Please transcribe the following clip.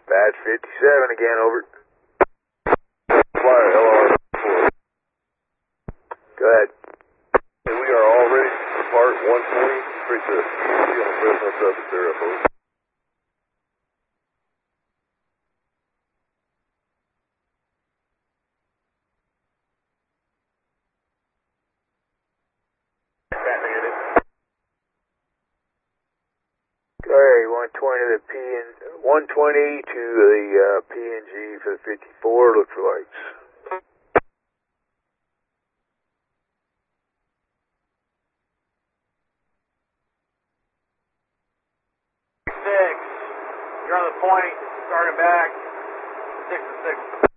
Batch 57 again, over. Flyer LR4. Go ahead. And we are all ready to depart 120 straight to PNG on Fresno surface area, folks. Alright, 120 to the PNG for the 54. Look for lights. You're on the point, starting back, 6 and 6.